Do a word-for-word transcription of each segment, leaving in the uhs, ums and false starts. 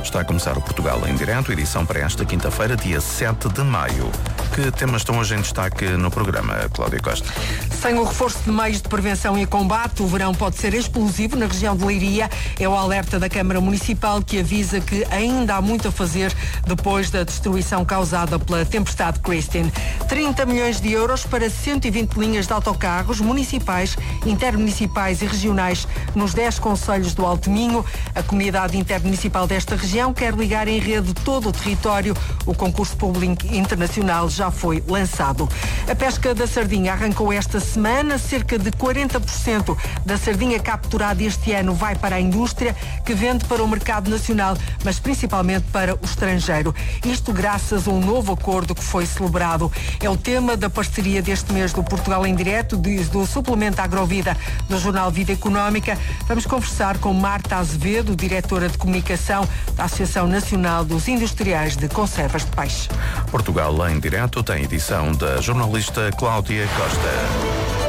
Está a começar o Portugal em Direto, edição para esta quinta-feira, dia sete de maio. Que temas estão hoje em destaque no programa, Cláudia Costa? Sem o reforço de meios de prevenção e combate, o verão pode ser explosivo na região de Leiria. É o alerta da Câmara Municipal, que avisa que ainda há muito a fazer depois da destruição causada pela tempestade Christine. trinta milhões de euros para cento e vinte linhas de autocarros municipais, intermunicipais e regionais nos dez concelhos do Alto Minho. A comunidade intermunicipal desta região quer ligar em rede todo o território. O concurso público internacional já foi lançado. A pesca da sardinha arrancou esta semana. Cerca de quarenta por cento da sardinha capturada este ano vai para a indústria, que vende para o mercado nacional, mas principalmente para o estrangeiro. Isto graças a um novo acordo que foi celebrado. É o tema da parceria deste mês do Portugal em Direto, do suplemento Agrovida do Jornal Vida Económica. Vamos conversar com Marta Azevedo, diretora de comunicação da Associação Nacional dos Industriais de Conservas de Peixe. Portugal em Direto tem edição da jornalista Cláudia Costa.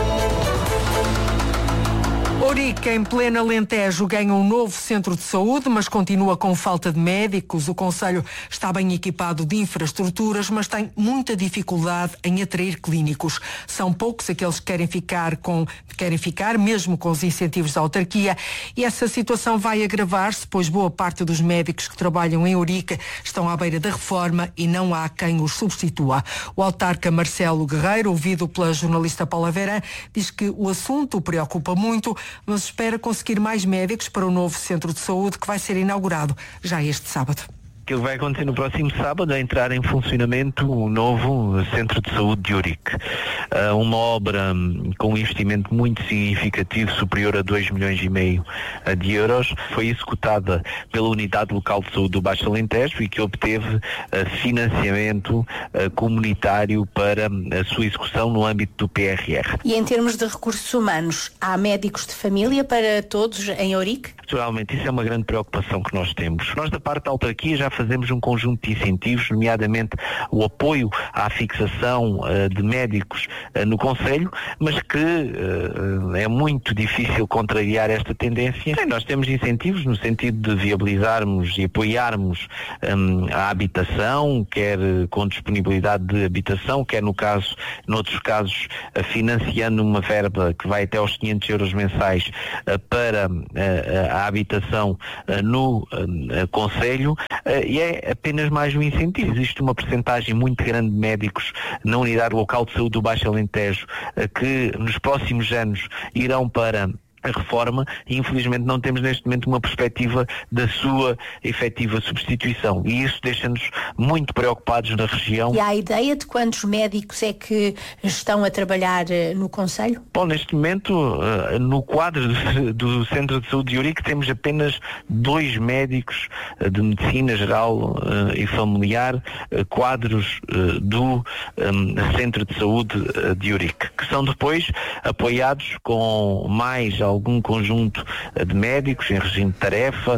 Ourique, em pleno Alentejo, ganha um novo centro de saúde, mas continua com falta de médicos. O concelho está bem equipado de infraestruturas, mas tem muita dificuldade em atrair clínicos. São poucos aqueles que querem ficar, com, querem ficar mesmo com os incentivos da autarquia, e essa situação vai agravar-se, pois boa parte dos médicos que trabalham em Ourique estão à beira da reforma e não há quem os substitua. O autarca Marcelo Guerreiro, ouvido pela jornalista Paula Verã, diz que o assunto o preocupa muito, mas espera conseguir mais médicos para o novo centro de saúde que vai ser inaugurado já este sábado. O que vai acontecer no próximo sábado é entrar em funcionamento o novo Centro de Saúde de Ourique. Uh, uma obra um, com um investimento muito significativo, superior a dois milhões e meio uh, de euros, foi executada pela Unidade Local de Saúde do Baixo Alentejo e que obteve uh, financiamento uh, comunitário para a sua execução no âmbito do P R R. E em termos de recursos humanos, há médicos de família para todos em Ourique? Naturalmente, isso é uma grande preocupação que nós temos. Nós, da parte da autarquia, já fazemos um conjunto de incentivos, nomeadamente o apoio à fixação uh, de médicos uh, no concelho, mas que uh, é muito difícil contrariar esta tendência. Sim, nós temos incentivos no sentido de viabilizarmos e apoiarmos um, a habitação, quer uh, com disponibilidade de habitação, quer no caso, noutros casos, uh, financiando uma verba que vai até aos quinhentos euros mensais uh, para uh, a habitação uh, no uh, concelho. Uh, e é apenas mais um incentivo. Existe uma percentagem muito grande de médicos na Unidade Local de Saúde do Baixo Alentejo que nos próximos anos irão para a reforma e infelizmente não temos neste momento uma perspectiva da sua efetiva substituição, e isso deixa-nos muito preocupados na região. E há ideia de quantos médicos é que estão a trabalhar no concelho? Bom, neste momento no quadro do Centro de Saúde de Ourique temos apenas dois médicos de medicina geral e familiar, quadros do Centro de Saúde de Ourique, que são depois apoiados com mais algum conjunto de médicos em regime de tarefa.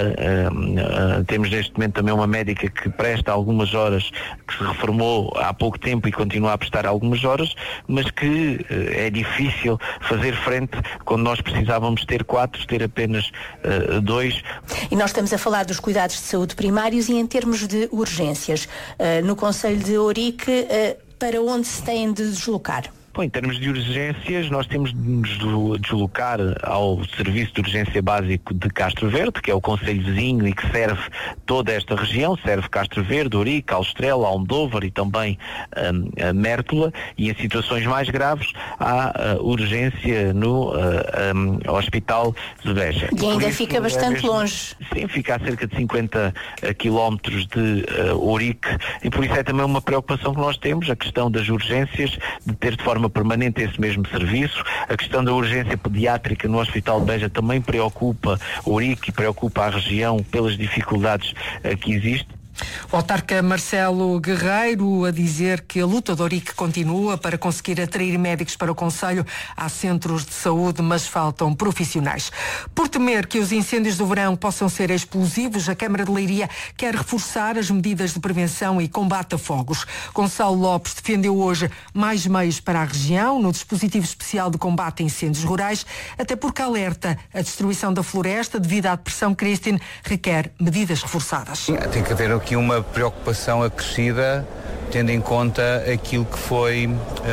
Uh, uh, uh, temos neste momento também uma médica que presta algumas horas, que se reformou há pouco tempo e continua a prestar algumas horas, mas que uh, é difícil fazer frente quando nós precisávamos ter quatro, ter apenas uh, dois. E nós estamos a falar dos cuidados de saúde primários e em termos de urgências. Uh, no concelho de Ourique, uh, para onde se têm de deslocar? Bom, em termos de urgências, nós temos de nos deslocar ao Serviço de Urgência Básico de Castro Verde, que é o concelho vizinho e que serve toda esta região, serve Castro Verde, Ourique, Alstrela, Almodóvar e também um, a Mértola, e em situações mais graves há uh, urgência no uh, um, Hospital de Beja. E ainda isso, fica bastante é mesmo, longe. Sim, fica a cerca de cinquenta quilómetros de uh, Ourique, e por isso é também uma preocupação que nós temos, a questão das urgências, de ter de forma permanente esse mesmo serviço. A questão da urgência pediátrica no Hospital de Beja também preocupa Ourique e preocupa a região pelas dificuldades uh, que existem. O autarca Marcelo Guerreiro a dizer que a luta do Ourique continua para conseguir atrair médicos para o concelho. Há centros de saúde, mas faltam profissionais. Por temer que os incêndios do verão possam ser explosivos, a Câmara de Leiria quer reforçar as medidas de prevenção e combate a fogos. Gonçalo Lopes defendeu hoje mais meios para a região no dispositivo especial de combate a incêndios rurais, até porque alerta a destruição da floresta devido à depressão Christine requer medidas reforçadas. Tem que haver aqui uma preocupação acrescida, tendo em conta aquilo que foi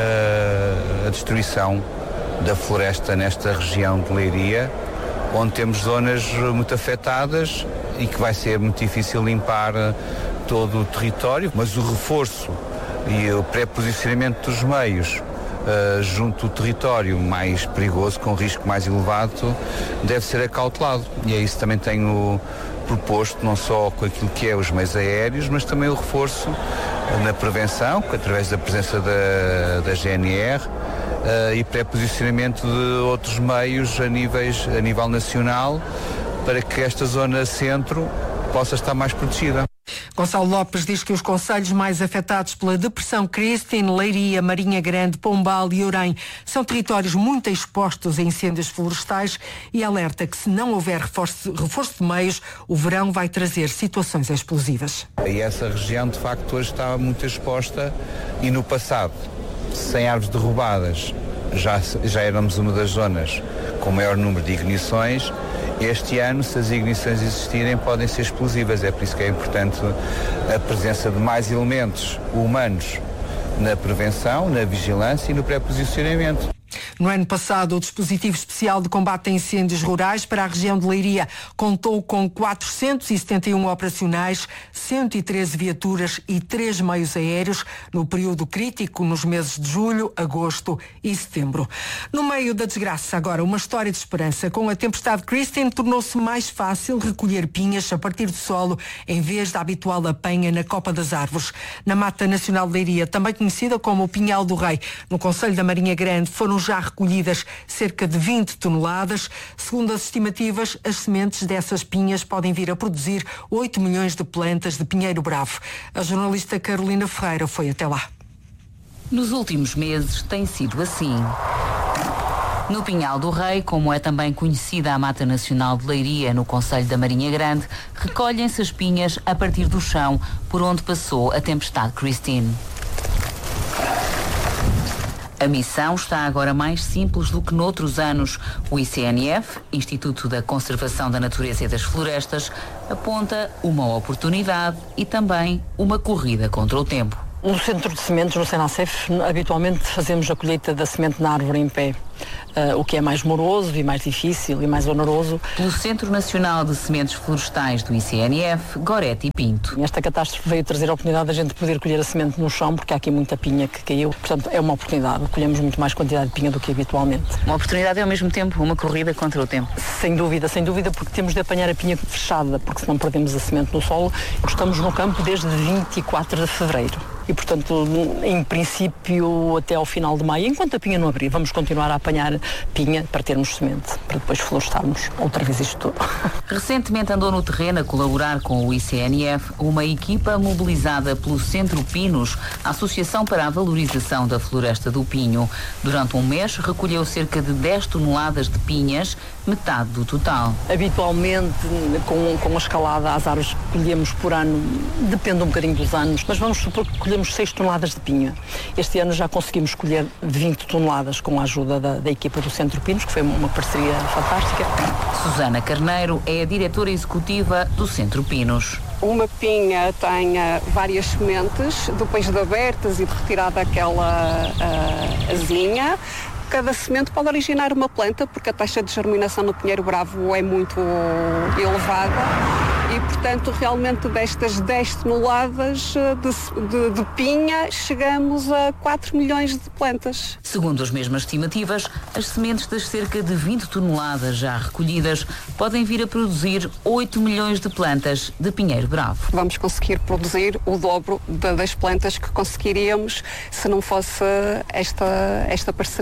uh, a destruição da floresta nesta região de Leiria, onde temos zonas muito afetadas e que vai ser muito difícil limpar todo o território, mas o reforço e o pré-posicionamento dos meios uh, junto do território mais perigoso, com risco mais elevado, deve ser acautelado. E é isso que também tenho proposto, não só com aquilo que é os meios aéreos, mas também o reforço na prevenção, através da presença da, da G N R uh, e pré-posicionamento de outros meios a, níveis, a nível nacional, para que esta zona centro possa estar mais protegida. Gonçalo Lopes diz que os concelhos mais afetados pela depressão Christine, Leiria, Marinha Grande, Pombal e Orem são territórios muito expostos a incêndios florestais e alerta que se não houver reforço, reforço de meios, o verão vai trazer situações explosivas. E essa região de facto hoje está muito exposta e no passado, sem árvores derrubadas, já, já éramos uma das zonas com maior número de ignições. Este ano, se as ignições existirem, podem ser explosivas. É por isso que é importante a presença de mais elementos humanos na prevenção, na vigilância e no pré-posicionamento. No ano passado, o dispositivo especial de combate a incêndios rurais para a região de Leiria contou com quatrocentos e setenta e um operacionais, cento e treze viaturas e três meios aéreos no período crítico nos meses de julho, agosto e setembro. No meio da desgraça, agora, uma história de esperança. Com a tempestade Christine, tornou-se mais fácil recolher pinhas a partir do solo em vez da habitual apanha na copa das árvores. Na Mata Nacional de Leiria, também conhecida como o Pinhal do Rei, no concelho da Marinha Grande, foram já recolhidas cerca de vinte toneladas. Segundo as estimativas, as sementes dessas pinhas podem vir a produzir oito milhões de plantas de pinheiro bravo. A jornalista Carolina Ferreira foi até lá. Nos últimos meses tem sido assim. No Pinhal do Rei, como é também conhecida a Mata Nacional de Leiria, no concelho da Marinha Grande, recolhem-se as pinhas a partir do chão por onde passou a tempestade Christine. A missão está agora mais simples do que noutros anos. O I C N F, Instituto da Conservação da Natureza e das Florestas, aponta uma oportunidade e também uma corrida contra o tempo. No Centro de Sementes, no Senacef, habitualmente fazemos a colheita da semente na árvore em pé, uh, o que é mais moroso e mais difícil e mais oneroso. Pelo Centro Nacional de Sementes Florestais do I C N F, Goretti Pinto. Esta catástrofe veio trazer a oportunidade da gente poder colher a semente no chão, porque há aqui muita pinha que caiu. Portanto, é uma oportunidade. Colhemos muito mais quantidade de pinha do que habitualmente. Uma oportunidade e, ao mesmo tempo, uma corrida contra o tempo. Sem dúvida, sem dúvida, porque temos de apanhar a pinha fechada, porque senão perdemos a semente no solo. Estamos no campo desde vinte e quatro de fevereiro. E, portanto, em princípio, até ao final de maio, enquanto a pinha não abrir, vamos continuar a apanhar pinha para termos semente, para depois florestarmos outra vez isto tudo. Recentemente andou no terreno a colaborar com o I C N F uma equipa mobilizada pelo Centro Pinos, a Associação para a Valorização da Floresta do Pinho. Durante um mês recolheu cerca de dez toneladas de pinhas, metade do total. Habitualmente, com, com a escalada às árvores que colhemos por ano, depende um bocadinho dos anos, mas vamos supor que colhemos seis toneladas de pinha. Este ano já conseguimos colher vinte toneladas com a ajuda da, da equipa do Centro Pinos, que foi uma parceria fantástica. Susana Carneiro é a diretora executiva do Centro Pinos. Uma pinha tem uh, várias sementes, depois de abertas e de retirada aquela uh, asinha. Cada semente pode originar uma planta, porque a taxa de germinação no pinheiro bravo é muito elevada. E, portanto, realmente destas dez toneladas de, de, de pinha, chegamos a quatro milhões de plantas. Segundo as mesmas estimativas, as sementes das cerca de vinte toneladas já recolhidas podem vir a produzir oito milhões de plantas de pinheiro bravo. Vamos conseguir produzir o dobro de, das plantas que conseguiríamos se não fosse esta, esta parceria.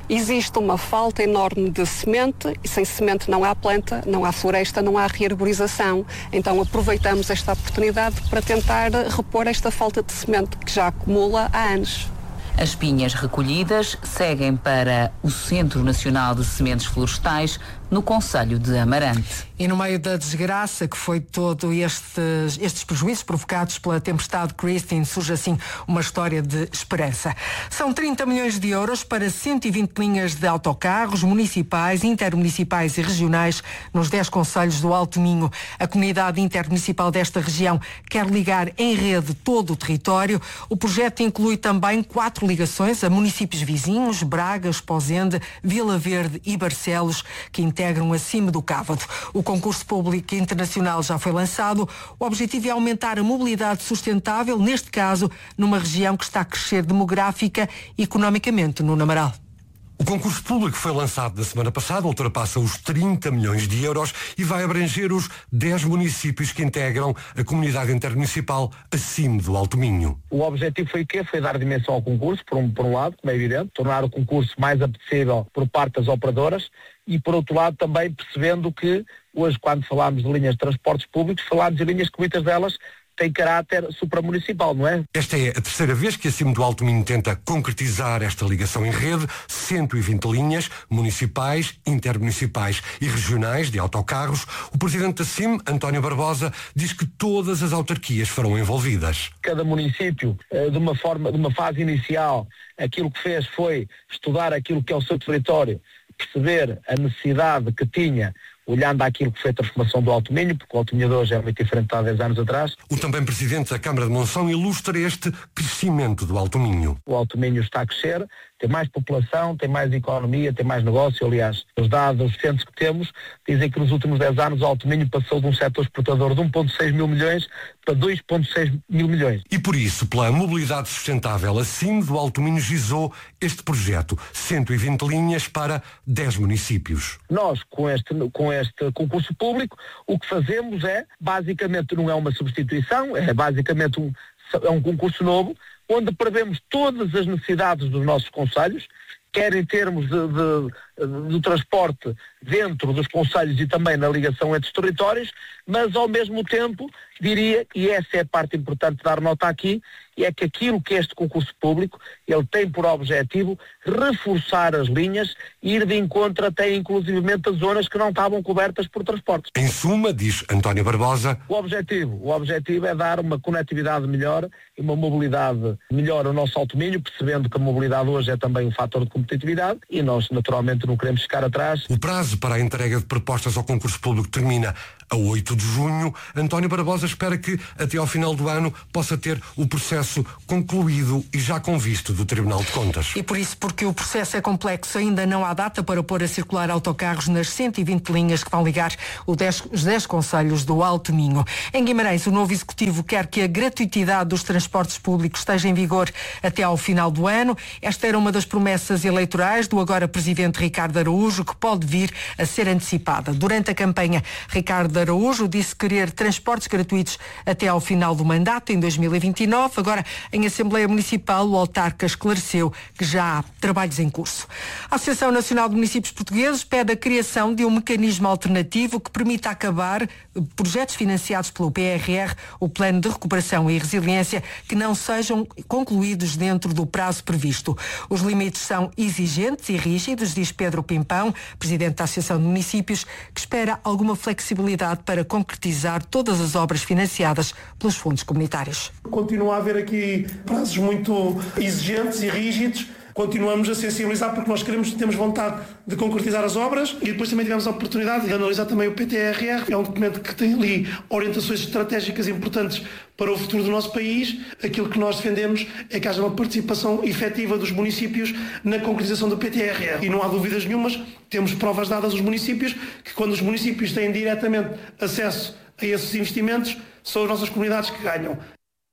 Existe uma falta enorme de semente e sem semente não há planta, não há floresta, não há rearborização. Então aproveitamos esta oportunidade para tentar repor esta falta de semente que já acumula há anos. As pinhas recolhidas seguem para o Centro Nacional de Sementes Florestais, no concelho de Amarante. E no meio da desgraça que foi todo estes, estes prejuízos provocados pela tempestade Christine, surge assim uma história de esperança. São trinta milhões de euros para cento e vinte linhas de autocarros municipais, intermunicipais e regionais nos dez concelhos do Alto Minho. A comunidade intermunicipal desta região quer ligar em rede todo o território. O projeto inclui também quatro ligações a municípios vizinhos, Braga, Esposende, Vila Verde e Barcelos, que integram a Cime do Cávado. O concurso público internacional já foi lançado. O objetivo é aumentar a mobilidade sustentável, neste caso, numa região que está a crescer demográfica e economicamente no Amaral. O concurso público foi lançado na semana passada, ultrapassa os trinta milhões de euros e vai abranger os dez municípios que integram a comunidade intermunicipal acima do Alto Minho. O objetivo foi o quê? Foi dar dimensão ao concurso, por um, por um lado, como é evidente, tornar o concurso mais apetecível por parte das operadoras e, por outro lado, também percebendo que hoje, quando falámos de linhas de transportes públicos, falámos de linhas que muitas delas tem caráter supramunicipal, não é? Esta é a terceira vez que a Cime do Alto Minho tenta concretizar esta ligação em rede, cento e vinte linhas municipais, intermunicipais e regionais de autocarros. O presidente da Cime, António Barbosa, diz que todas as autarquias foram envolvidas. Cada município, de uma forma, de uma fase inicial, aquilo que fez foi estudar aquilo que é o seu território, perceber a necessidade que tinha, olhando àquilo que foi a transformação do Alto Minho, porque o Alto Minho de hoje é muito diferente de há dez anos atrás. O também presidente da Câmara de Monção ilustra este crescimento do Alto Minho. O Alto Minho está a crescer, tem mais população, tem mais economia, tem mais negócio. Aliás, os dados recentes que temos dizem que nos últimos dez anos o Alto Minho passou de um setor exportador de um vírgula seis mil milhões para dois vírgula seis mil milhões. E por isso, pela mobilidade sustentável, a Cime do Alto Minho gizou este projeto, cento e vinte linhas para dez municípios. Nós, com este, com este concurso público, o que fazemos é, basicamente, não é uma substituição, é basicamente um, é um concurso novo, onde prevemos todas as necessidades dos nossos concelhos, quer em termos de, de, de transporte dentro dos concelhos e também na ligação entre os territórios, mas ao mesmo tempo diria, e essa é a parte importante de dar nota aqui, é que aquilo que é este concurso público, ele tem por objetivo reforçar as linhas e ir de encontro até inclusivamente as zonas que não estavam cobertas por transportes. Em suma, diz António Barbosa, o objetivo, o objetivo é dar uma conectividade melhor e uma mobilidade melhor ao nosso Alto Minho, percebendo que a mobilidade hoje é também um fator de competitividade e nós naturalmente não queremos ficar atrás. O prazo para a entrega de propostas ao concurso público termina a oito de junho. António Barbosa espera que até ao final do ano possa ter o processo concluído e já com visto do Tribunal de Contas. E por isso, porque o processo é complexo, ainda não há data para pôr a circular autocarros nas cento e vinte linhas que vão ligar os dez concelhos do Alto Minho. Em Guimarães, o novo Executivo quer que a gratuitidade dos transportes públicos esteja em vigor até ao final do ano. Esta era uma das promessas eleitorais do agora Presidente Ricardo Araújo, que pode vir a ser antecipada. Durante a campanha, Ricardo Araújo disse querer transportes gratuitos até ao final do mandato, em dois mil e vinte e nove. Agora, em Assembleia Municipal, o autarca esclareceu que já há trabalhos em curso. A Associação Nacional de Municípios Portugueses pede a criação de um mecanismo alternativo que permita acabar projetos financiados pelo P R R, o Plano de Recuperação e Resiliência, que não sejam concluídos dentro do prazo previsto. Os limites são exigentes e rígidos, diz Pedro Pimpão, presidente da Associação de Municípios, que espera alguma flexibilidade para concretizar todas as obras financiadas pelos fundos comunitários. Continua a haver aqui prazos muito exigentes e rígidos. Continuamos a sensibilizar porque nós queremos, temos vontade de concretizar as obras e depois também tivemos a oportunidade de analisar também o P T R R. É um documento que tem ali orientações estratégicas importantes para o futuro do nosso país. Aquilo que nós defendemos é que haja uma participação efetiva dos municípios na concretização do P T R R. E não há dúvidas nenhumas, temos provas dadas aos municípios que quando os municípios têm diretamente acesso a esses investimentos, são as nossas comunidades que ganham.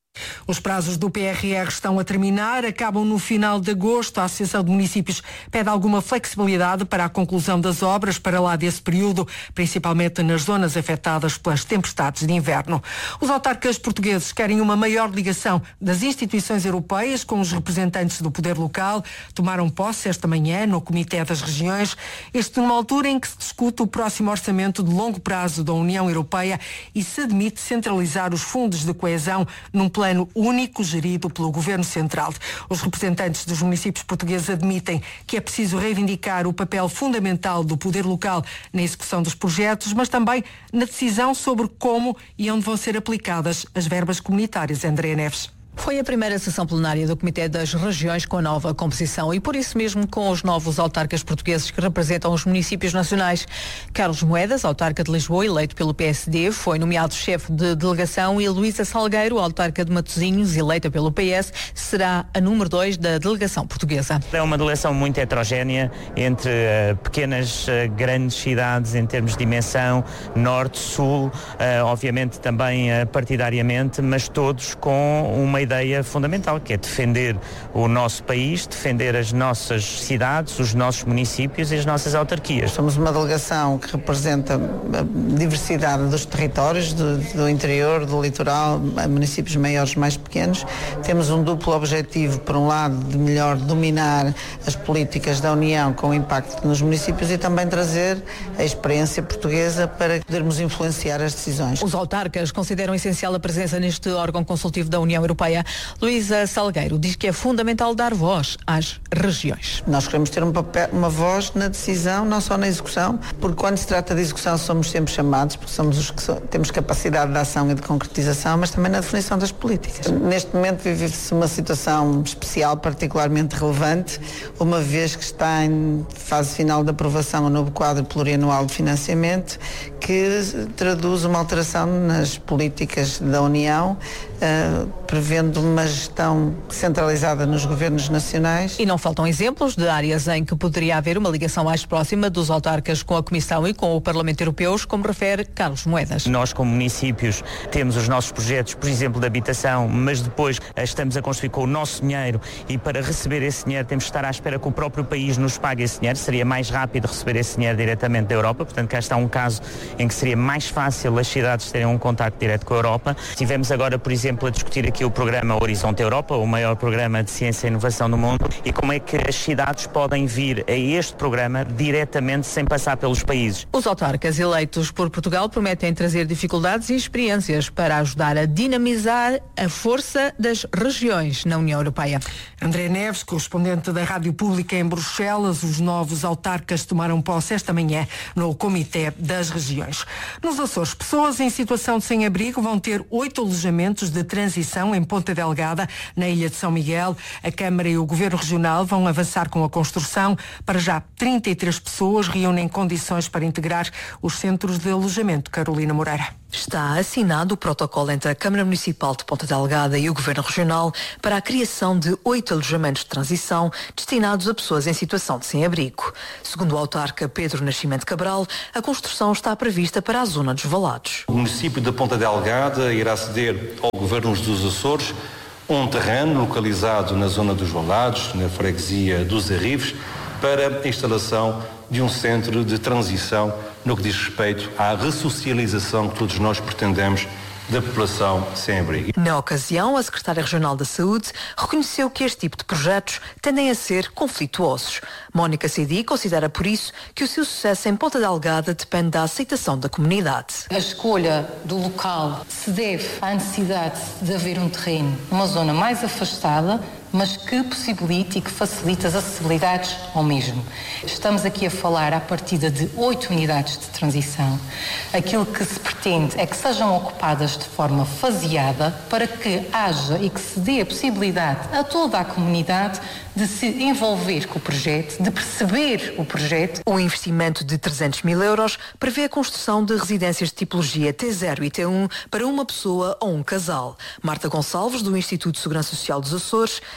Os prazos do P R R estão a terminar, acabam no final de agosto. A Associação de Municípios pede alguma flexibilidade para a conclusão das obras para lá desse período, principalmente nas zonas afetadas pelas tempestades de inverno. Os autarcas portugueses querem uma maior ligação das instituições europeias com os representantes do poder local. Tomaram posse esta manhã no Comitê das Regiões, isto numa altura em que se discute o próximo orçamento de longo prazo da União Europeia e se admite centralizar os fundos de coesão num plano único gerido pelo Governo Central. Os representantes dos municípios portugueses admitem que é preciso reivindicar o papel fundamental do poder local na execução dos projetos, mas também na decisão sobre como e onde vão ser aplicadas as verbas comunitárias. André Neves. Foi a primeira sessão plenária do Comitê das Regiões com a nova composição e por isso mesmo com os novos autarcas portugueses que representam os municípios nacionais. Carlos Moedas, autarca de Lisboa, eleito pelo P S D, foi nomeado chefe de delegação e Luísa Salgueiro, autarca de Matosinhos, eleita pelo P S, será a número dois da delegação portuguesa. É uma delegação muito heterogénea entre uh, pequenas, uh, grandes cidades em termos de dimensão, norte, sul, uh, obviamente também uh, partidariamente, mas todos com uma ideia fundamental, que é defender o nosso país, defender as nossas cidades, os nossos municípios e as nossas autarquias. Somos uma delegação que representa a diversidade dos territórios, do, do interior, do litoral, municípios maiores, mais pequenos. Temos um duplo objetivo, por um lado, de melhor dominar as políticas da União com impacto nos municípios e também trazer a experiência portuguesa para podermos influenciar as decisões. Os autarcas consideram essencial a presença neste órgão consultivo da União Europeia. Luísa Salgueiro diz que é fundamental dar voz às regiões. Nós queremos ter um papel, uma voz na decisão, não só na execução, porque quando se trata de execução somos sempre chamados, porque somos os que so, temos capacidade de ação e de concretização, mas também na definição das políticas. Neste momento vive-se uma situação especial, particularmente relevante, uma vez que está em fase final de aprovação o novo quadro plurianual de financiamento, que traduz uma alteração nas políticas da União, uh, prevendo uma gestão centralizada nos governos nacionais. E não faltam exemplos de áreas em que poderia haver uma ligação mais próxima dos autarcas com a Comissão e com o Parlamento Europeus, como refere Carlos Moedas. Nós, como municípios, temos os nossos projetos, por exemplo, de habitação, mas depois estamos a construir com o nosso dinheiro e para receber esse dinheiro temos que estar à espera que o próprio país nos pague esse dinheiro. Seria mais rápido receber esse dinheiro diretamente da Europa, portanto cá está um caso em que seria mais fácil as cidades terem um contacto direto com a Europa. Tivemos agora, por exemplo, a discutir aqui o programa Horizonte Europa, o maior programa de ciência e inovação do mundo, e como é que as cidades podem vir a este programa diretamente sem passar pelos países. Os autarcas eleitos por Portugal prometem trazer dificuldades e experiências para ajudar a dinamizar a força das regiões na União Europeia. André Neves, correspondente da Rádio Pública em Bruxelas, os novos autarcas tomaram posse esta manhã no Comitê das Regiões. Nos Açores, pessoas em situação de sem-abrigo vão ter oito alojamentos de transição em Ponta Delgada, na Ilha de São Miguel. A Câmara e o Governo Regional vão avançar com a construção. Para já, trinta e três pessoas reúnem condições para integrar os centros de alojamento. Carolina Moreira. Está assinado o protocolo entre a Câmara Municipal de Ponta Delgada e o Governo Regional para a criação de oito alojamentos de transição destinados a pessoas em situação de sem-abrigo. Segundo o autarca Pedro Nascimento Cabral, a construção está prevista para a zona dos Valados. O município de Ponta Delgada irá ceder ao Governo dos Açores um terreno localizado na zona dos Valados, na freguesia dos Arrives, para a instalação de um centro de transição no que diz respeito à ressocialização que todos nós pretendemos da população sem abrigo. Na ocasião, a Secretária Regional da Saúde reconheceu que este tipo de projetos tendem a ser conflituosos. Mónica Cedi considera por isso que o seu sucesso em Ponta Delgada depende da aceitação da comunidade. A escolha do local se deve à necessidade de haver um terreno numa zona mais afastada, mas que possibilite e que facilite as acessibilidades ao mesmo. Estamos aqui a falar à partida de oito unidades de transição. Aquilo que se pretende é que sejam ocupadas de forma faseada para que haja e que se dê a possibilidade a toda a comunidade de se envolver com o projeto, de perceber o projeto. O investimento de trezentos mil euros prevê a construção de residências de tipologia T zero e T um para uma pessoa ou um casal. Marta Gonçalves, do Instituto de Segurança Social dos Açores,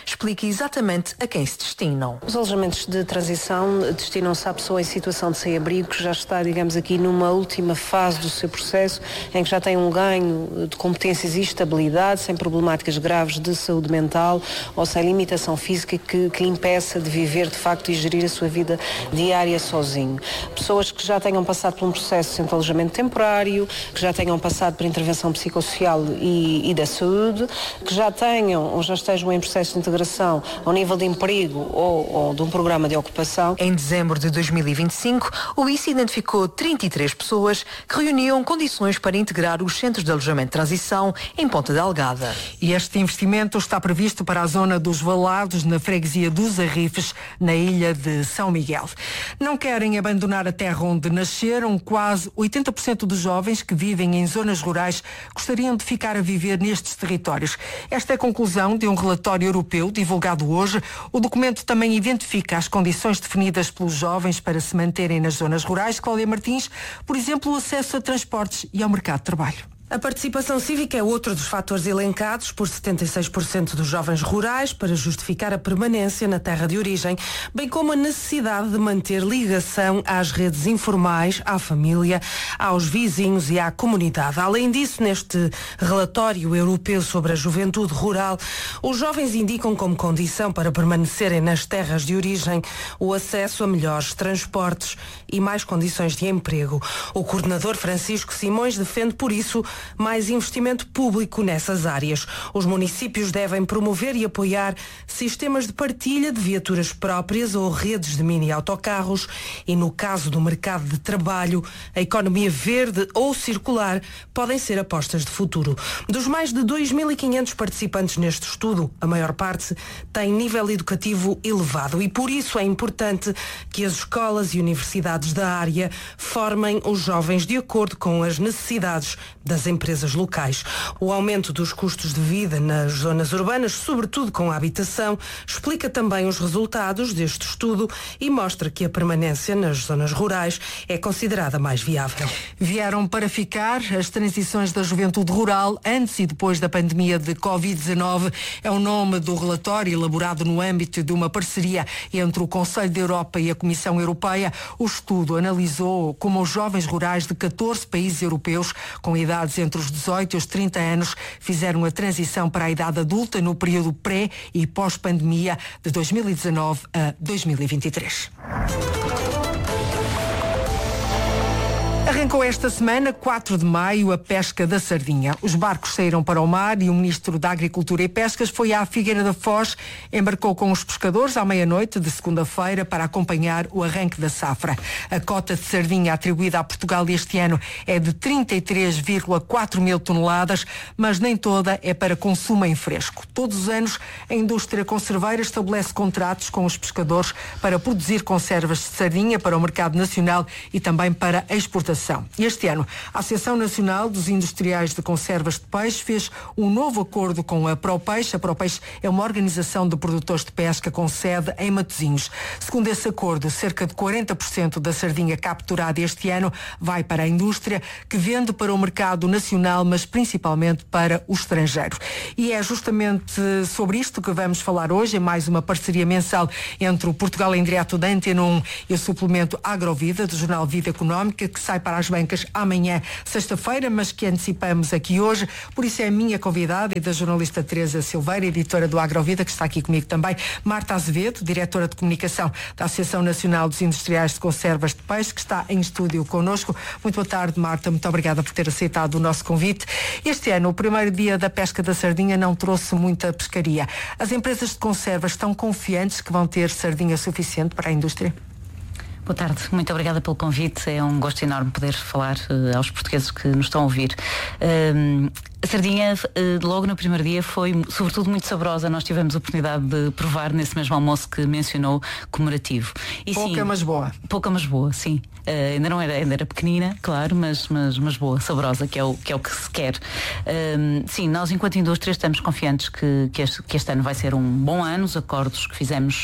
explica exatamente a quem se destinam. Os alojamentos de transição destinam-se à pessoa em situação de sem-abrigo que já está, digamos aqui, numa última fase do seu processo, em que já tem um ganho de competências e estabilidade, sem problemáticas graves de saúde mental ou sem limitação física que, que lhe impeça de viver de facto e gerir a sua vida diária sozinho. Pessoas que já tenham passado por um processo de alojamento temporário, que já tenham passado por intervenção psicossocial e, e da saúde, que já tenham ou já estejam em processo de integração ao nível de emprego ou, ou de um programa de ocupação. Em dezembro de dois mil e vinte e cinco, o I C E identificou trinta e três pessoas que reuniam condições para integrar os centros de alojamento de transição em Ponta Delgada. E este investimento está previsto para a zona dos Valados, na freguesia dos Arrifes, na ilha de São Miguel. Não querem abandonar a terra onde nasceram. Quase oitenta por cento dos jovens que vivem em zonas rurais gostariam de ficar a viver nestes territórios. Esta é a conclusão de um relatório europeu divulgado hoje. O documento também identifica as condições definidas pelos jovens para se manterem nas zonas rurais. Cláudia Martins, por exemplo, o acesso a transportes e ao mercado de trabalho. A participação cívica é outro dos fatores elencados por setenta e seis por cento dos jovens rurais para justificar a permanência na terra de origem, bem como a necessidade de manter ligação às redes informais, à família, aos vizinhos e à comunidade. Além disso, neste relatório europeu sobre a juventude rural, os jovens indicam como condição para permanecerem nas terras de origem o acesso a melhores transportes e mais condições de emprego. O coordenador Francisco Simões defende, por isso, mais investimento público nessas áreas. Os municípios devem promover e apoiar sistemas de partilha de viaturas próprias ou redes de mini-autocarros e, no caso do mercado de trabalho, a economia verde ou circular podem ser apostas de futuro. Dos mais de dois mil e quinhentos participantes neste estudo, a maior parte tem nível educativo elevado e, por isso, é importante que as escolas e universidades da área formem os jovens de acordo com as necessidades das empresas locais. O aumento dos custos de vida nas zonas urbanas, sobretudo com a habitação, explica também os resultados deste estudo e mostra que a permanência nas zonas rurais é considerada mais viável. Vieram para ficar as transições da juventude rural antes e depois da pandemia de covid dezenove. É o nome do relatório elaborado no âmbito de uma parceria entre o Conselho da Europa e a Comissão Europeia. O estudo analisou como os jovens rurais de catorze países europeus com idades entre os dezoito e os trinta anos fizeram a transição para a idade adulta no período pré e pós-pandemia de dois mil e dezanove a dois mil e vinte e três. Arrancou esta semana, quatro de maio, a pesca da sardinha. Os barcos saíram para o mar e o Ministro da Agricultura e Pescas foi à Figueira da Foz, embarcou com os pescadores à meia-noite de segunda-feira para acompanhar o arranque da safra. A cota de sardinha atribuída a Portugal este ano é de trinta e três vírgula quatro mil toneladas, mas nem toda é para consumo em fresco. Todos os anos, a indústria conserveira estabelece contratos com os pescadores para produzir conservas de sardinha para o mercado nacional e também para a exportação. Este ano, a Associação Nacional dos Industriais de Conservas de Peixe fez um novo acordo com a ProPeixe. A ProPeixe é uma organização de produtores de pesca com sede em Matosinhos. Segundo esse acordo, cerca de quarenta por cento da sardinha capturada este ano vai para a indústria, que vende para o mercado nacional, mas principalmente para o estrangeiro. E é justamente sobre isto que vamos falar hoje, em mais uma parceria mensal entre o Portugal em Direto da Antena um e o suplemento Agrovida, do jornal Vida Económica, que sai para as bancas amanhã, sexta-feira, mas que antecipamos aqui hoje. Por isso é a minha convidada e da jornalista Teresa Silveira, editora do Agrovida, que está aqui comigo também, Marta Azevedo, diretora de comunicação da Associação Nacional dos Industriais de Conservas de Peixe, que está em estúdio connosco. Muito boa tarde, Marta. Muito obrigada por ter aceitado o nosso convite. Este ano, o primeiro dia da pesca da sardinha não trouxe muita pescaria. As empresas de conservas estão confiantes que vão ter sardinha suficiente para a indústria? Boa tarde, muito obrigada pelo convite. É um gosto enorme poder falar uh, aos portugueses que nos estão a ouvir. Uh, a sardinha, uh, logo no primeiro dia, foi sobretudo muito saborosa. Nós tivemos a oportunidade de provar nesse mesmo almoço que mencionou, comemorativo. E, pouca, sim, mas boa. Pouca, mas boa, sim. Uh, ainda não era, ainda era pequenina, claro, mas, mas, mas boa, saborosa, que é o que, é o que se quer. Uh, sim, nós enquanto indústria estamos confiantes que, que, este, que este ano vai ser um bom ano. Os acordos que fizemos uh,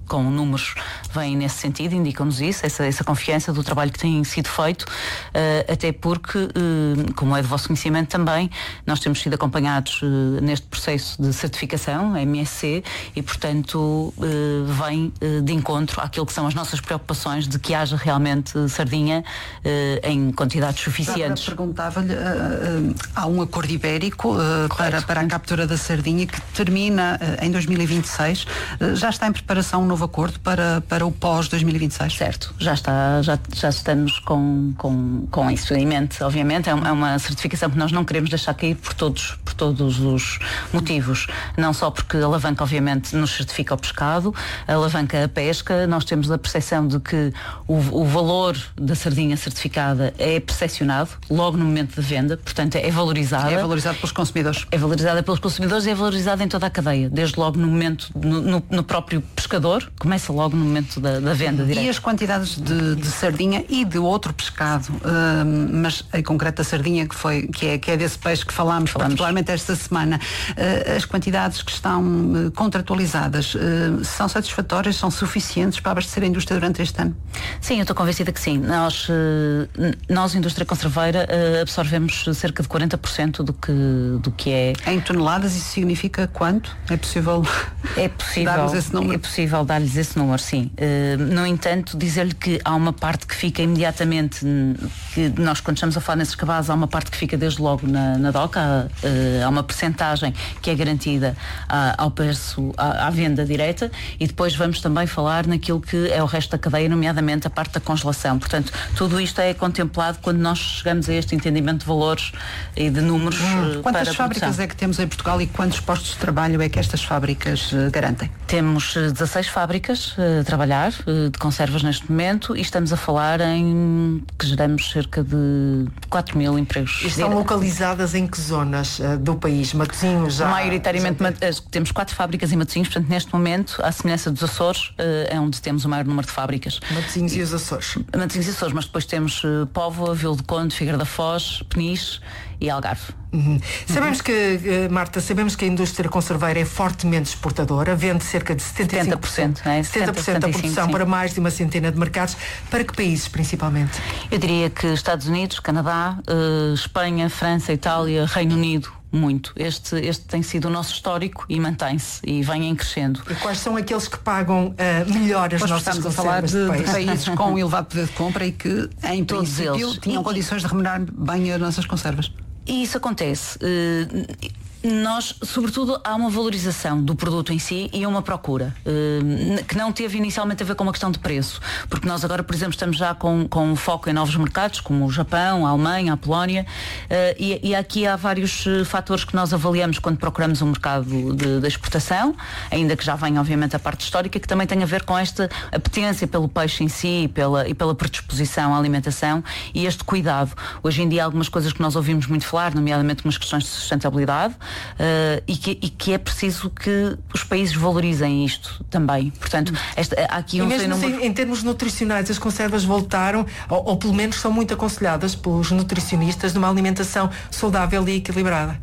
com números vêm nesse sentido, indicam-nos isso, essa, essa confiança do trabalho que tem sido feito, uh, até porque, uh, como é do vosso conhecimento também, nós temos sido acompanhados uh, neste processo de certificação, M S C, e portanto uh, vem uh, de encontro àquilo que são as nossas preocupações de que haja realmente sardinha uh, em quantidades suficientes. Perguntava-lhe, uh, uh, há um acordo ibérico uh, para, para a captura da sardinha que termina uh, em dois mil e vinte e seis. Uh, já está em preparação um novo acordo para, para o pós dois mil e vinte e seis? Certo, já está, já, já estamos com, com, com isso em mente, obviamente. É uma, é uma certificação que nós não queremos deixar cair por todos, por todos os motivos. Não só porque a alavanca, obviamente, nos certifica o pescado, alavanca a pesca. Nós temos a percepção de que o, o valor da sardinha certificada é percepcionado logo no momento da venda, portanto é valorizada. É valorizado pelos consumidores. É valorizada pelos consumidores e é valorizada em toda a cadeia, desde logo no momento, no, no, no próprio pescador, começa logo no momento da, da venda direta. E as quantidades de, de sardinha e de outro pescado, uh, mas em concreto a sardinha, que, foi, que, é, que é desse peixe que falámos, falámos. particularmente esta semana, uh, as quantidades que estão uh, contratualizadas uh, são satisfatórias, são suficientes para abastecer a indústria durante este ano? Sim, eu estou convencida que sim. Nós, uh, nós indústria conserveira, uh, absorvemos cerca de quarenta por cento do que, do que é... Em toneladas, isso significa quanto? É possível, é possível dar-lhes esse número? É possível dar-lhes esse número, sim. Uh, no entanto, dizer-lhe que há uma parte que fica imediatamente, que nós quando estamos a falar nesses cabazes, há uma parte que fica desde logo na, na doca, há, uh, há uma percentagem que é garantida uh, ao preço, à, à venda direta, e depois vamos também falar naquilo que é o resto da cadeia, nomeadamente a parte da congelação. Portanto, tudo isto é contemplado quando nós chegamos a este entendimento de valores e de números. Hum. Uh, Quantas para a fábricas produção. é que temos em Portugal e quantos postos de trabalho é que estas fábricas uh, garantem? Temos uh, dezasseis fábricas uh, a trabalhar uh, de conservas neste momento, e estamos a falar em que geramos cerca de quatro mil empregos. E estão localizadas em que zonas uh, do país? Matosinhos já? Maioritariamente já tem... temos quatro fábricas em Matosinhos, portanto neste momento, à semelhança dos Açores, uh, é onde temos o maior número de fábricas. Matosinhos e os Açores. Matosinhos e Açores, mas depois temos uh, Póvoa, Vila do Conde, Figueira da Foz, Peniche e Algarve. Uhum. Sabemos que, Marta, sabemos que a indústria conserveira é fortemente exportadora, vende cerca de setenta e cinco por cento, setenta por cento, é? setenta por cento da produção, sim, para mais de uma centena de mercados. Para que países, principalmente? Eu diria que Estados Unidos, Canadá, uh, Espanha, França, Itália, Reino Unido. Muito. Este, este tem sido o nosso histórico e mantém-se e vem em crescendo. E quais são aqueles que pagam uh, melhor as pois nossas estamos a falar de, de, de países com um elevado poder de compra e que, em todos princípio, eles tinham e, condições de remunerar bem as nossas conservas. E isso acontece. Uh, Nós, sobretudo, há uma valorização do produto em si e uma procura, uh, que não teve inicialmente a ver com uma questão de preço, porque nós agora, por exemplo, estamos já com, com um foco em novos mercados, como o Japão, a Alemanha, a Polónia, uh, e, e aqui há vários uh, fatores que nós avaliamos quando procuramos um mercado de, de exportação, ainda que já venha, obviamente, a parte histórica, que também tem a ver com esta apetência pelo peixe em si e pela, e pela predisposição à alimentação e este cuidado. Hoje em dia há algumas coisas que nós ouvimos muito falar, nomeadamente umas questões de sustentabilidade, Uh, e, que, e que é preciso que os países valorizem isto também. Portanto, esta, há aqui um e mesmo número... assim, em termos nutricionais, as conservas voltaram, ou, ou pelo menos são muito aconselhadas pelos nutricionistas, numa alimentação saudável e equilibrada.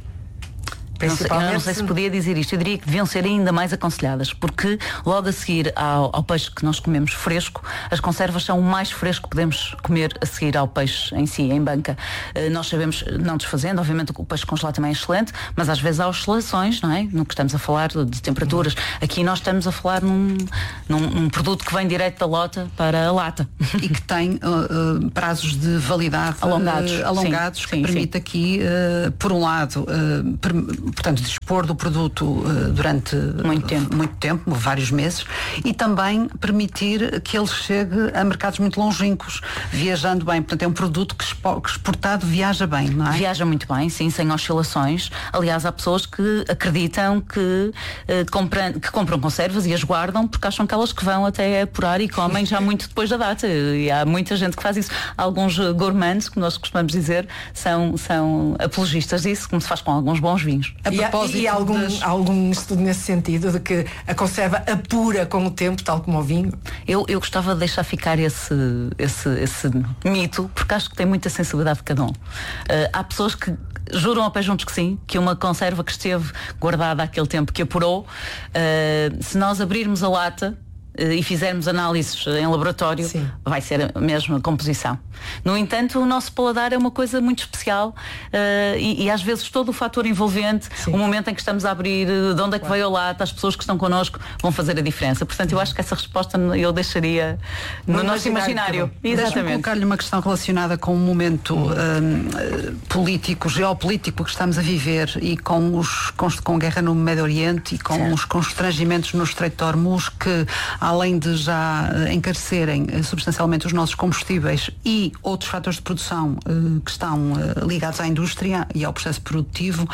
Não sei, eu não sei se podia dizer isto, eu diria que deviam ser ainda mais aconselhadas, porque logo a seguir ao, ao peixe que nós comemos fresco, as conservas são o mais fresco que podemos comer a seguir ao peixe em si, em banca. Uh, nós sabemos, não desfazendo, obviamente o peixe congelado também é excelente, mas às vezes há oscilações, não é? No que estamos a falar de temperaturas. Aqui nós estamos a falar num, num, num produto que vem direto da lota para a lata. E que tem uh, uh, prazos de validade alongados, uh, alongados sim, que sim, permite sim. aqui, uh, por um lado, uh, per, portanto, dispor do produto uh, durante muito tempo. muito tempo, vários meses, e também permitir que ele chegue a mercados muito longínquos, viajando bem. Portanto, é um produto que, que exportado viaja bem, não é? Viaja muito bem, sim, sem oscilações. Aliás, há pessoas que acreditam que, uh, compram, que compram conservas e as guardam porque acham que elas que vão até apurar e comem já muito depois da data. E há muita gente que faz isso. Alguns gourmands, como nós costumamos dizer, são, são apologistas disso, como se faz com alguns bons vinhos. A propósito, e há algum, das... algum estudo nesse sentido, de que a conserva apura com o tempo, tal como o vinho? Eu, eu gostava de deixar ficar esse, esse, esse mito, porque acho que tem muita sensibilidade de cada um. Uh, há pessoas que juram a pé juntos que sim, que uma conserva que esteve guardada há aquele tempo, que apurou, uh, se nós abrirmos a lata, e fizermos análises em laboratório, Sim. vai ser a mesma composição. No entanto, o nosso paladar é uma coisa muito especial uh, e, e às vezes todo o fator envolvente, Sim. o momento em que estamos a abrir, de onde é que veio a lata, as pessoas que estão connosco vão fazer a diferença. Portanto, eu acho que essa resposta eu deixaria no, no nosso imaginário. Exatamente. Deixa-me colocar-lhe uma questão relacionada com o momento um, político, geopolítico que estamos a viver e com, os, com, com a guerra no Médio Oriente e com certo. Os constrangimentos no Estreito de Hormuz, que além de já encarecerem substancialmente os nossos combustíveis e outros fatores de produção uh, que estão uh, ligados à indústria e ao processo produtivo,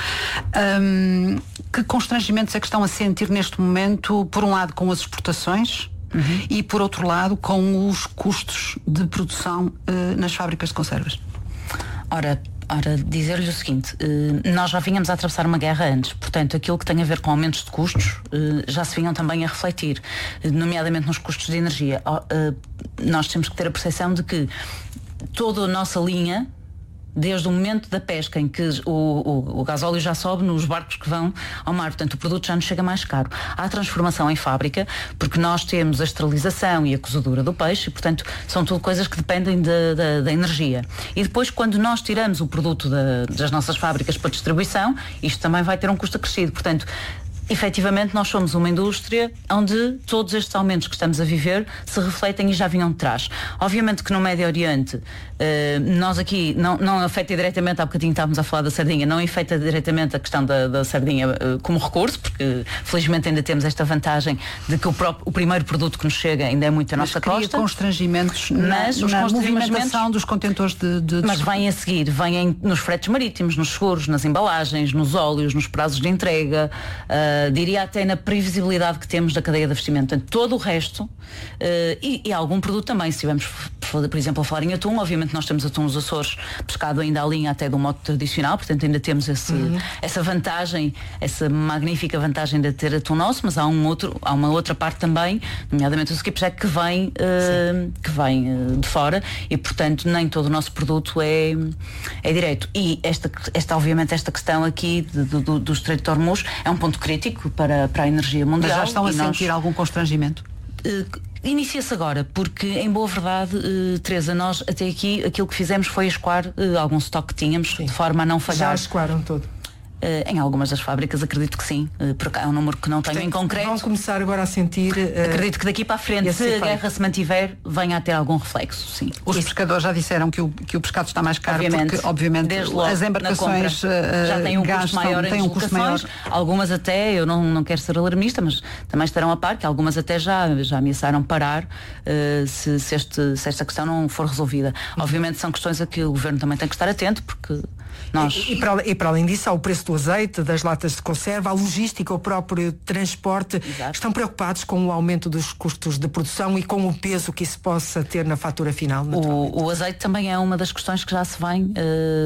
um, que constrangimentos é que estão a sentir neste momento, por um lado com as exportações uhum. e por outro lado com os custos de produção uh, nas fábricas de conservas? Ora, Ora, dizer-lhe o seguinte, nós já vínhamos a atravessar uma guerra antes, portanto aquilo que tem a ver com aumentos de custos já se vinham também a refletir, nomeadamente nos custos de energia. Nós temos que ter a percepção de que toda a nossa linha, desde o momento da pesca em que o, o, o gasóleo já sobe nos barcos que vão ao mar, portanto o produto já nos chega mais caro. Há a transformação em fábrica, porque nós temos a esterilização e a cozedura do peixe, e portanto são tudo coisas que dependem de, de, da energia. E depois, quando nós tiramos o produto da, das nossas fábricas para distribuição, isto também vai ter um custo acrescido. Portanto, efetivamente nós somos uma indústria onde todos estes aumentos que estamos a viver se refletem e já vinham de trás. Obviamente que no Médio Oriente Uh, nós aqui não, não afeta diretamente, há bocadinho estávamos a falar da sardinha, não afeta diretamente a questão da, da sardinha uh, como recurso, porque felizmente ainda temos esta vantagem de que o, próprio, o primeiro produto que nos chega ainda é muito a mas nossa cria costa. constrangimentos mas na, os na movimentação dos contentores de, de, de... Mas vêm a seguir, vêm nos fretes marítimos, nos seguros, nas embalagens, nos óleos, nos prazos de entrega, uh, diria até na previsibilidade que temos da cadeia de abastecimento. Portanto, todo o resto uh, e, e algum produto também, se estivermos, por exemplo, a falar em atum, obviamente nós temos atum nos Açores pescado ainda à linha até do modo tradicional, portanto ainda temos esse, uhum. essa vantagem, essa magnífica vantagem de ter atum nosso, mas há, um outro, há uma outra parte também, nomeadamente o skipjack, que vem, uh, que vem uh, de fora e portanto nem todo o nosso produto é, é direto. E esta, esta, obviamente esta questão aqui de, do, do, do Estreito de Hormuz é um ponto crítico para, para a energia mundial. Mas já estão a nós, sentir algum constrangimento? Uh, Inicia-se agora, porque em boa verdade, uh, Teresa, nós até aqui aquilo que fizemos foi escoar uh, algum estoque que tínhamos, sim, de forma a não falhar. Já escoaram todo? Uh, em algumas das fábricas acredito que sim, uh, porque é um número que não tenho em concreto. Vão começar agora a sentir uh, acredito que daqui para a frente, se a guerra se mantiver, venha a ter algum reflexo, sim. Os Isso. pescadores já disseram que o, que o pescado está mais caro, obviamente, porque obviamente as embarcações uh, já têm um gastam, custo maior em um custo maior. Algumas até, eu não, não quero ser alarmista, mas também estarão a par, que algumas até já, já ameaçaram parar uh, se, se, este, se esta questão não for resolvida. Uhum. Obviamente são questões a que o Governo também tem que estar atento, porque nós... E, e, para, e para além disso há o preço do azeite, das latas de conserva, a logística, o próprio transporte. Exato. Estão preocupados com o aumento dos custos de produção e com o peso que isso possa ter na fatura final? O, o azeite também é uma das questões que já se vem, uh,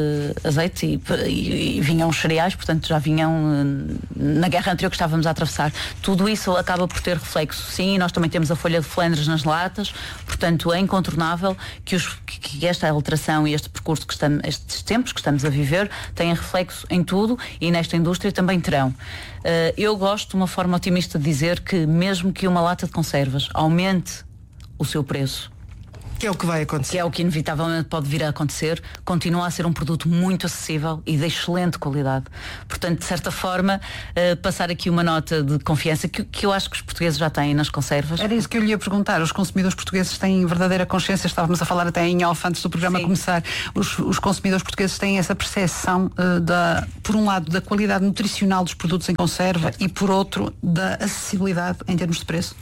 azeite e, e, e vinham os cereais, portanto já vinham uh, na guerra anterior que estávamos a atravessar. Tudo isso acaba por ter reflexo. Sim, nós também temos a folha de Flandres nas latas, portanto é incontornável que, os, que esta alteração e este percurso que estamos, estes tempos que estamos a viver, tenha reflexo em tudo e nesta indústria também terão. Uh, eu gosto de uma forma otimista de dizer que mesmo que uma lata de conservas aumente o seu preço, que é o que vai acontecer, que é o que inevitavelmente pode vir a acontecer, continua a ser um produto muito acessível e de excelente qualidade. Portanto, de certa forma, uh, passar aqui uma nota de confiança que, que eu acho que os portugueses já têm nas conservas. Era isso que eu lhe ia perguntar. Os consumidores portugueses têm verdadeira consciência? Estávamos a falar até em off antes do programa Sim. começar. Os, os consumidores portugueses têm essa percepção uh, da, por um lado, da qualidade nutricional dos produtos em conserva e por outro, da acessibilidade em termos de preço?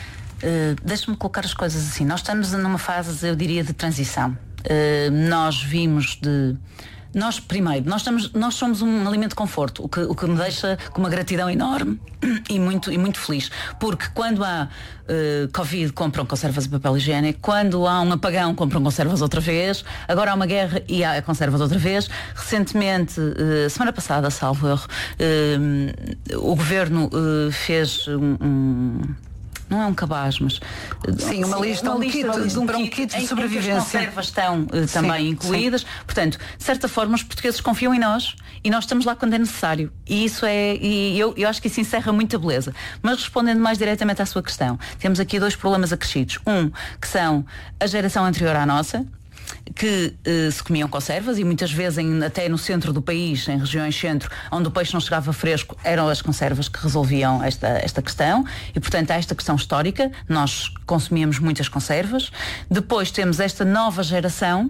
Uh, Deixa-me colocar as coisas assim. Nós estamos numa fase, eu diria, de transição. Uh, nós vimos de... Nós, primeiro, nós, estamos, nós somos um alimento de conforto, o que, o que me deixa com uma gratidão enorme e muito, e muito feliz. Porque quando há uh, Covid, compram conservas de papel higiênico. Quando há um apagão, compram conservas outra vez. Agora há uma guerra e há conservas outra vez. Recentemente, uh, semana passada, salvo erro, uh, o Governo uh, fez um... um não é um cabaz, mas sim, uma lista, uma um lista, kit, uma lista um, um kit de em, sobrevivência. Em que as conservas estão uh, também sim, incluídas. Sim. Portanto, de certa forma, os portugueses confiam em nós e nós estamos lá quando é necessário. E isso é, e eu, eu acho que isso encerra muita beleza. Mas respondendo mais diretamente à sua questão, temos aqui dois problemas acrescidos. Um, que são a geração anterior à nossa, que eh, se comiam conservas e muitas vezes em, até no centro do país, em regiões centro, onde o peixe não chegava fresco, eram as conservas que resolviam esta, esta questão e portanto há esta questão histórica, nós consumíamos muitas conservas. Depois temos esta nova geração,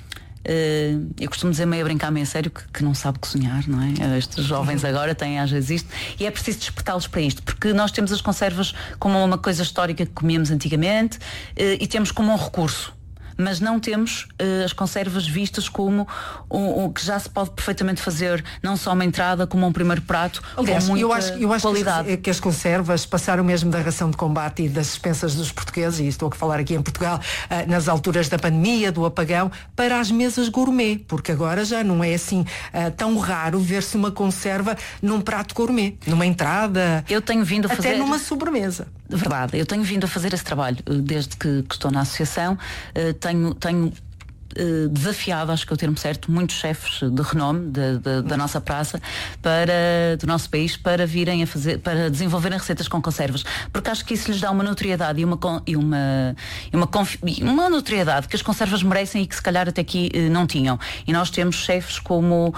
uh, eu costumo dizer meio a brincar, meio a sério, que, que não sabe cozinhar, não é? Estes jovens agora têm às vezes isto e é preciso despertá-los para isto, porque nós temos as conservas como uma coisa histórica que comíamos antigamente uh, e temos como um recurso, mas não temos uh, as conservas vistas como o, o que já se pode perfeitamente fazer, não só uma entrada como um primeiro prato. Aliás, com muita eu acho, eu acho qualidade. Que, as, que as conservas passaram mesmo da ração de combate e das dispensas dos portugueses, e estou a falar aqui em Portugal, uh, nas alturas da pandemia, do apagão, para as mesas gourmet, porque agora já não é assim uh, tão raro ver-se uma conserva num prato gourmet, numa entrada. Eu tenho vindo a fazer... Até numa sobremesa. Verdade, eu tenho vindo a fazer esse trabalho desde que, que estou na associação. Uh, tenho, tenho uh, desafiado, acho que é o termo certo, muitos chefes de renome de, de, da nossa praça, para, do nosso país, para virem a fazer, para desenvolverem receitas com conservas, porque acho que isso lhes dá uma notoriedade e uma, e uma, e uma, uma notoriedade que as conservas merecem e que se calhar até aqui uh, não tinham. E nós temos chefes como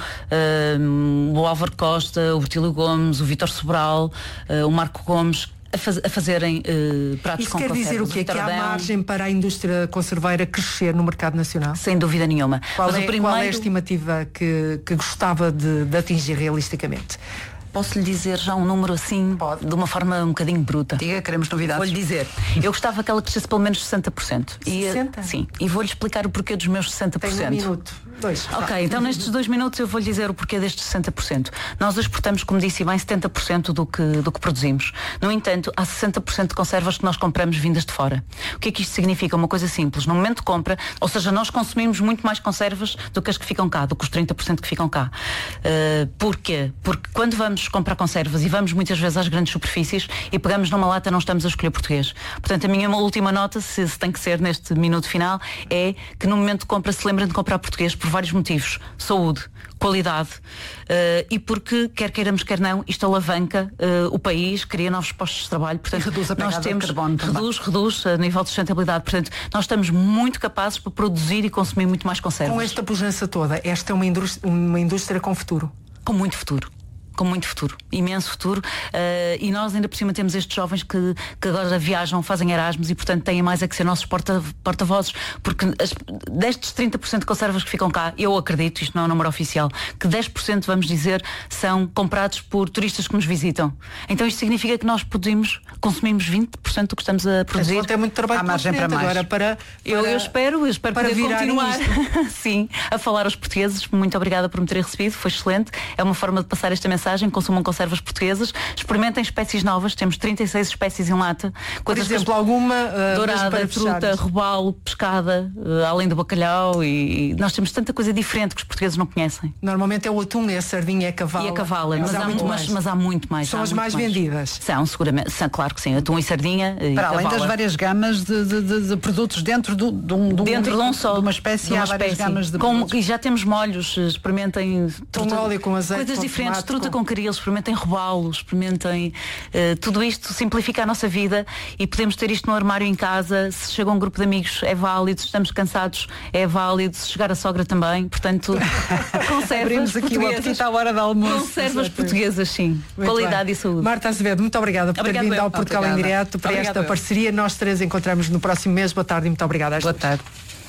uh, o Álvaro Costa, o Bertílio Gomes, o Vítor Sobral, uh, o Marco Gomes, A, faz, a fazerem uh, pratos Isso com quer conservas. dizer o quê? Que há margem para a indústria conserveira crescer no mercado nacional? Sem dúvida nenhuma. Qual, Mas é, o primeiro... qual é a estimativa que, que gostava de, de atingir realisticamente? Posso lhe dizer já um número assim, Pode. de uma forma um bocadinho bruta. Diga, queremos novidades. Vou-lhe dizer, eu gostava que ela crescesse pelo menos sessenta por cento. E, sessenta? Sim, e vou-lhe explicar o porquê dos meus sessenta por cento. Tem um minuto. Dois. Ok, tá. então nestes dois minutos eu vou-lhe dizer o porquê destes sessenta por cento. Nós exportamos, como disse bem, setenta por cento do que, do que produzimos. No entanto, há sessenta por cento de conservas que nós compramos vindas de fora. O que é que isto significa? Uma coisa simples. No momento de compra, ou seja, nós consumimos muito mais conservas do que as que ficam cá, do que os trinta por cento que ficam cá. Uh, porquê? Porque quando vamos comprar conservas e vamos muitas vezes às grandes superfícies e pegamos numa lata, não estamos a escolher português. Portanto, a minha última nota, se, se tem que ser neste minuto final, é que no momento de compra se lembrem de comprar português por vários motivos. Saúde, qualidade uh, e porque, quer queiramos, quer não, isto alavanca uh, o país, cria novos postos de trabalho. Portanto, e reduz a pegada nós temos, de carbono reduz, reduz a nível de sustentabilidade. Portanto, nós estamos muito capazes para produzir e consumir muito mais conservas. Com esta pujança toda, esta é uma indústria, uma indústria com futuro? Com muito futuro. Com muito futuro, imenso futuro, uh, e nós ainda por cima temos estes jovens que, que agora viajam, fazem Erasmus e portanto têm mais a que ser nossos porta, porta-vozes, porque as, destes trinta por cento de conservas que ficam cá, eu acredito, isto não é um número oficial, que dez por cento, vamos dizer, são comprados por turistas que nos visitam. Então isto significa que nós produzimos, consumimos vinte por cento do que estamos a produzir. Então tem muito trabalho há margem para mais. Agora para, para eu, eu espero, eu espero para poder continuar sim, a falar aos portugueses. Muito obrigada por me terem recebido, foi excelente, é uma forma de passar esta mensagem. Consumam conservas portuguesas, experimentem espécies novas, temos trinta e seis espécies em lata. Por exemplo, alguma uh, dourada, truta, robalo, pescada, uh, além do bacalhau, e, e nós temos tanta coisa diferente que os portugueses não conhecem. Normalmente é o atum, é a sardinha, é a cavala. E a cavala, mas, mas, há, muito mas, mas há muito mais. São as mais, mais vendidas. São, seguramente, são, claro que sim, atum e sardinha. Para e além cavala. das várias gamas de, de, de, de produtos dentro do, de um, de um dentro de um só, de uma espécie, de uma há várias espécie. gamas de com, e já temos molhos, experimentem com truta, óleo, com azeite, coisas com diferentes, tomate, truta com... com caril, experimentem robalo, experimentem uh, tudo isto simplifica a nossa vida e podemos ter isto no armário em casa. Se chega um grupo de amigos é válido, se estamos cansados é válido, se chegar a sogra também, portanto conservas aqui o apetite à hora de almoço. Conservas portuguesas, sim. Muito qualidade bem. E saúde. Marta Azevedo, muito obrigada por obrigado ter vindo eu. ao Portugal em Direto para obrigado esta eu. parceria. Nós três encontramos no próximo mês. Boa tarde e muito obrigada. Boa tarde.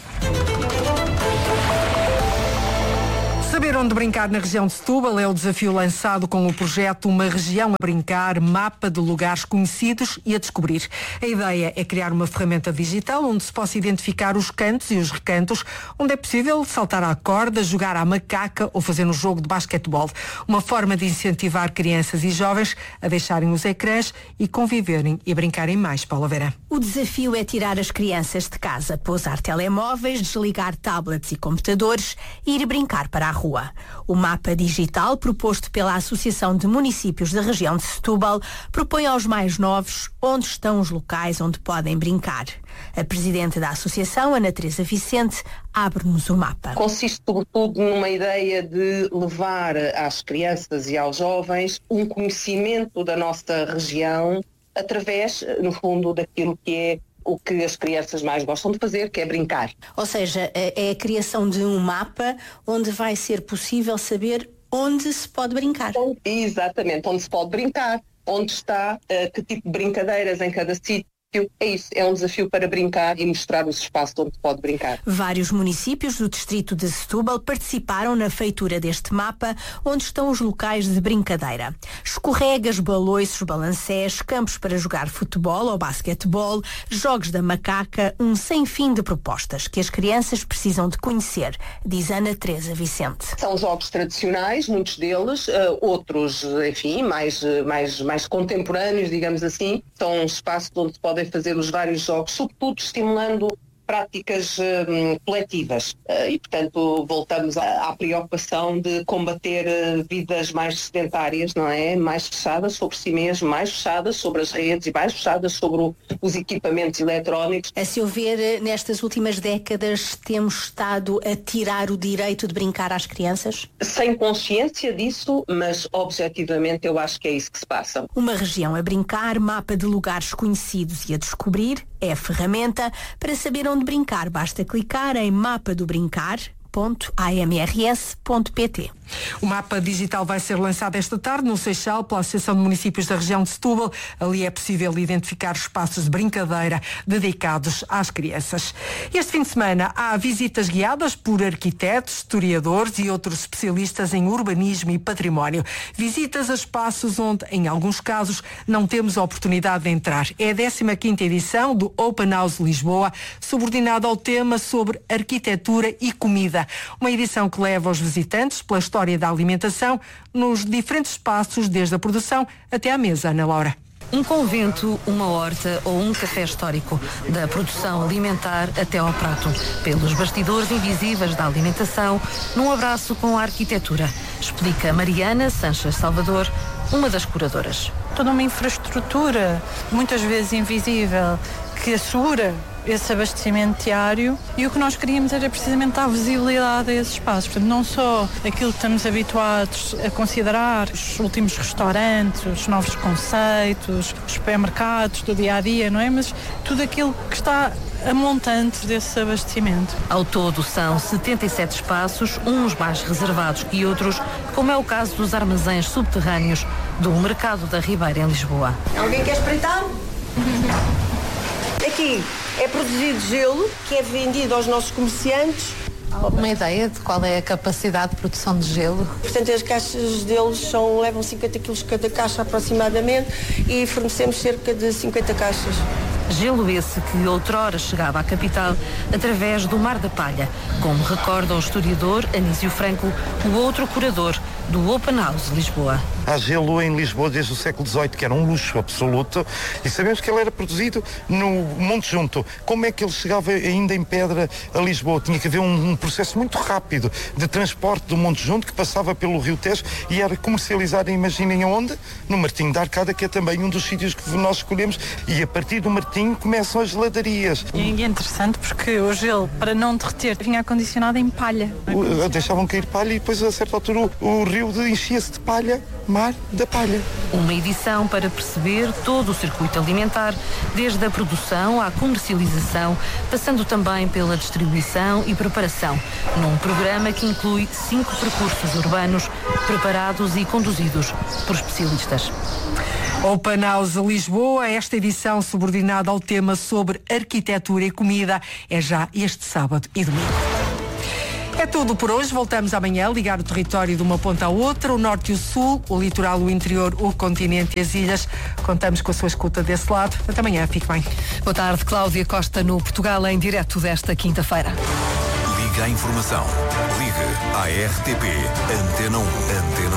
Saber onde brincar na região de Setúbal é o desafio lançado com o projeto Uma Região a Brincar, mapa de lugares conhecidos e a descobrir. A ideia é criar uma ferramenta digital onde se possa identificar os cantos e os recantos, onde é possível saltar à corda, jogar à macaca ou fazer um jogo de basquetebol. Uma forma de incentivar crianças e jovens a deixarem os ecrãs e conviverem e brincarem mais. Paula Vera. O desafio é tirar as crianças de casa, pousar telemóveis, desligar tablets e computadores e ir brincar para a rua. O mapa digital, proposto pela Associação de Municípios da região de Setúbal, propõe aos mais novos onde estão os locais onde podem brincar. A presidente da associação, Ana Teresa Vicente, abre-nos o mapa. Consiste sobretudo numa ideia de levar às crianças e aos jovens um conhecimento da nossa região através, no fundo, daquilo que é o que as crianças mais gostam de fazer, que é brincar. Ou seja, é a criação de um mapa onde vai ser possível saber onde se pode brincar. Exatamente, onde se pode brincar, onde está, uh, que tipo de brincadeiras em cada sítio. É isso, é um desafio para brincar e mostrar os espaços onde pode brincar. Vários municípios do distrito de Setúbal participaram na feitura deste mapa, onde estão os locais de brincadeira. Escorregas, baloiços, balancés, campos para jogar futebol ou basquetebol, jogos da macaca, um sem fim de propostas que as crianças precisam de conhecer, diz Ana Teresa Vicente. São jogos tradicionais, muitos deles, uh, outros, enfim, mais, mais, mais contemporâneos, digamos assim. São espaços onde se podem fazer os vários jogos, sobretudo estimulando práticas hum, coletivas uh, e, portanto, voltamos à, à preocupação de combater uh, vidas mais sedentárias, não é? Mais fechadas sobre si mesmo, mais fechadas sobre as redes e mais fechadas sobre o, os equipamentos eletrónicos. A seu ver, nestas últimas décadas temos estado a tirar o direito de brincar às crianças? Sem consciência disso, mas objetivamente eu acho que é isso que se passa. Uma região a brincar, mapa de lugares conhecidos e a descobrir, é a ferramenta. Para saber onde brincar, basta clicar em mapa do brincar ponto a m r s ponto p t. O mapa digital vai ser lançado esta tarde no Seixal pela Associação de Municípios da região de Setúbal. Ali é possível identificar espaços de brincadeira dedicados às crianças. Este fim de semana há visitas guiadas por arquitetos, historiadores e outros especialistas em urbanismo e património. Visitas a espaços onde, em alguns casos, não temos a oportunidade de entrar. É a décima quinta edição do Open House Lisboa, subordinada ao tema sobre arquitetura e comida. Uma edição que leva os visitantes pela história da alimentação nos diferentes espaços, desde a produção até à mesa. Ana Laura. Um convento, uma horta ou um café histórico, da produção alimentar até ao prato, pelos bastidores invisíveis da alimentação, num abraço com a arquitetura, explica Mariana Sanches Salvador, uma das curadoras. Toda uma infraestrutura, muitas vezes invisível, que assegura esse abastecimento diário, e o que nós queríamos era precisamente dar visibilidade a esses espaços. Portanto, não só aquilo que estamos habituados a considerar, os últimos restaurantes, os novos conceitos, os supermercados do dia-a-dia, não é? Mas tudo aquilo que está a montante desse abastecimento. Ao todo são setenta e sete espaços, uns mais reservados que outros, como é o caso dos armazéns subterrâneos do Mercado da Ribeira, em Lisboa. Alguém quer espreitar? Aqui é produzido gelo, que é vendido aos nossos comerciantes. Há alguma ideia de qual é a capacidade de produção de gelo? Portanto, as caixas deles são, levam cinquenta quilos cada caixa aproximadamente e fornecemos cerca de cinquenta caixas. Gelo esse que outrora chegava à capital através do Mar da Palha, como recorda o historiador Anísio Franco, o outro curador do Open House Lisboa. Há gelo em Lisboa desde o século dezoito, que era um luxo absoluto, e sabemos que ele era produzido no Monte Junto. Como é que ele chegava ainda em pedra a Lisboa? Tinha que haver um, um processo muito rápido de transporte do Monte Junto, que passava pelo Rio Tejo e era comercializado, imaginem onde? No Martinho da Arcada, que é também um dos sítios que nós escolhemos, e a partir do Martinho começam as geladarias. E é interessante porque o gelo, para não derreter, vinha acondicionado em palha. O, deixavam cair palha e depois, a certa altura, o, o rio enchia-se de palha, Mar da Palha. Uma edição para perceber todo o circuito alimentar, desde a produção à comercialização, passando também pela distribuição e preparação, num programa que inclui cinco percursos urbanos preparados e conduzidos por especialistas. Open House Lisboa, esta edição subordinada ao tema sobre arquitetura e comida, é já este sábado e domingo. É tudo por hoje. Voltamos amanhã a ligar o território de uma ponta à outra, o norte e o sul, o litoral, o interior, o continente e as ilhas. Contamos com a sua escuta desse lado. Até amanhã. Fique bem. Boa tarde, Cláudia Costa no Portugal em direto desta quinta-feira. Liga a informação. Liga à R T P. Antena um. Antena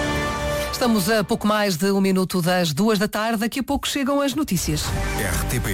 um. Estamos a pouco mais de um minuto das duas da tarde. Daqui a pouco chegam as notícias. R T P.